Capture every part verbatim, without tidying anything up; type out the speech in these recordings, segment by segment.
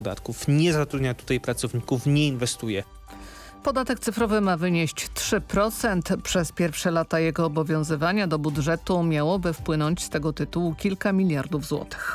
podatków, nie zatrudnia tutaj pracowników, nie inwestuje. Podatek cyfrowy ma wynieść trzy procent. Przez pierwsze lata jego obowiązywania do budżetu miałoby wpłynąć z tego tytułu kilka miliardów złotych.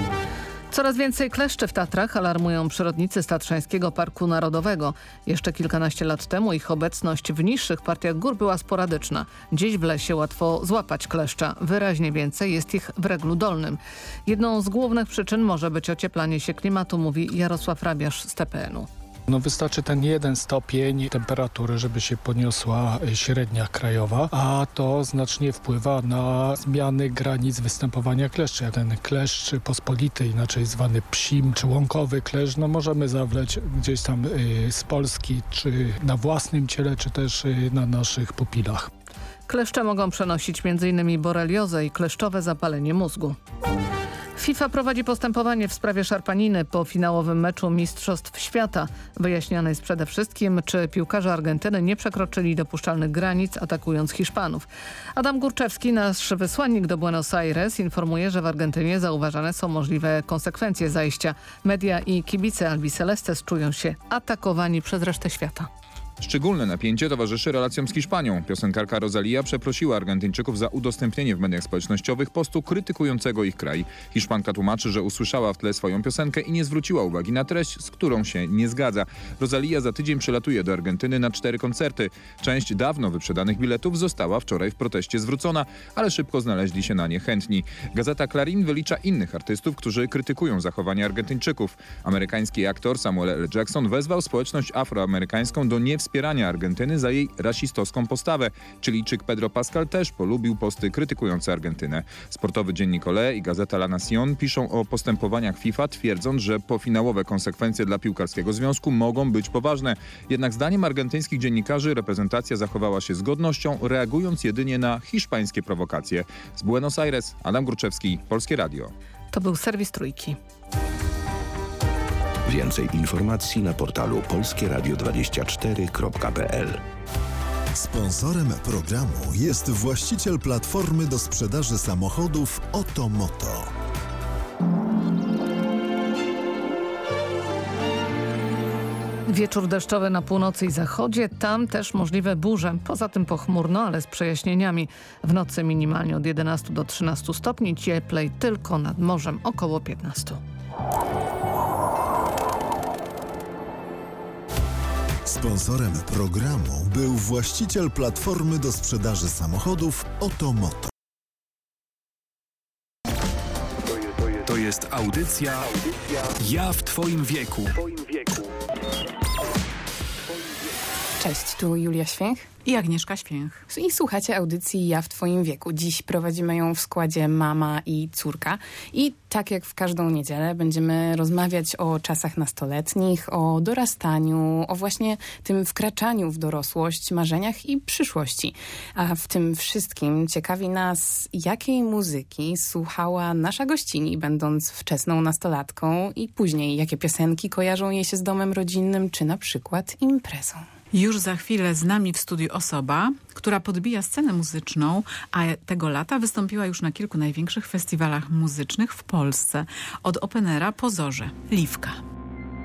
Coraz więcej kleszczy w Tatrach, alarmują przyrodnicy z Tatrzańskiego Parku Narodowego. Jeszcze kilkanaście lat temu ich obecność w niższych partiach gór była sporadyczna. Dziś w lesie łatwo złapać kleszcza. Wyraźnie więcej jest ich w Reglu Dolnym. Jedną z głównych przyczyn może być ocieplanie się klimatu, mówi Jarosław Rabiasz z T P N u. No wystarczy ten jeden stopień temperatury, żeby się podniosła średnia krajowa, a to znacznie wpływa na zmiany granic występowania kleszczy. Ten kleszcz pospolity, inaczej zwany psim czy łąkowy kleszcz, no możemy zawleć gdzieś tam z Polski, czy na własnym ciele, czy też na naszych pupilach. Kleszcze mogą przenosić między innymi boreliozę i kleszczowe zapalenie mózgu. FIFA prowadzi postępowanie w sprawie szarpaniny po finałowym meczu Mistrzostw Świata. Wyjaśniane jest przede wszystkim, czy piłkarze Argentyny nie przekroczyli dopuszczalnych granic, atakując Hiszpanów. Adam Górczewski, nasz wysłannik do Buenos Aires, informuje, że w Argentynie zauważane są możliwe konsekwencje zajścia. Media i kibice Albicelestes czują się atakowani przez resztę świata. Szczególne napięcie towarzyszy relacjom z Hiszpanią. Piosenkarka Rosalía przeprosiła Argentyńczyków za udostępnienie w mediach społecznościowych postu krytykującego ich kraj. Hiszpanka tłumaczy, że usłyszała w tle swoją piosenkę i nie zwróciła uwagi na treść, z którą się nie zgadza. Rosalía za tydzień przylatuje do Argentyny na cztery koncerty. Część dawno wyprzedanych biletów została wczoraj w proteście zwrócona, ale szybko znaleźli się na nie chętni. Gazeta Clarín wylicza innych artystów, którzy krytykują zachowanie Argentyńczyków. Amerykański aktor Samuel L. Jackson wezwał społeczność afroamerykańską do niewspierania wspierania Argentyny za jej rasistowską postawę. Chilijczyk Pedro Pascal też polubił posty krytykujące Argentynę. Sportowy dziennik Olé i gazeta La Nación piszą o postępowaniach FIFA, twierdząc, że pofinałowe konsekwencje dla piłkarskiego związku mogą być poważne. Jednak zdaniem argentyńskich dziennikarzy reprezentacja zachowała się z godnością, reagując jedynie na hiszpańskie prowokacje. Z Buenos Aires, Adam Górczewski, Polskie Radio. To był serwis Trójki. Więcej informacji na portalu polskie radio dwadzieścia cztery kropka p l. Sponsorem programu jest właściciel platformy do sprzedaży samochodów Otomoto. Wieczór deszczowy na północy i zachodzie, tam też możliwe burze. Poza tym pochmurno, ale z przejaśnieniami. W nocy minimalnie od jedenastu do trzynastu stopni, cieplej tylko nad morzem około piętnastu. Sponsorem programu był właściciel platformy do sprzedaży samochodów Otomoto. To jest audycja Ja w Twoim wieku. Cześć, tu Julia Święch i Agnieszka Święch. I słuchacie audycji Ja w Twoim wieku. Dziś prowadzimy ją w składzie mama i córka. I tak jak w każdą niedzielę będziemy rozmawiać o czasach nastoletnich, o dorastaniu, o właśnie tym wkraczaniu w dorosłość, marzeniach i przyszłości. A w tym wszystkim ciekawi nas, jakiej muzyki słuchała nasza gościni, będąc wczesną nastolatką i później jakie piosenki kojarzą jej się z domem rodzinnym, czy na przykład imprezą. Już za chwilę z nami w studiu osoba, która podbija scenę muzyczną, a tego lata wystąpiła już na kilku największych festiwalach muzycznych w Polsce. Od openera po Zorze. Liwka.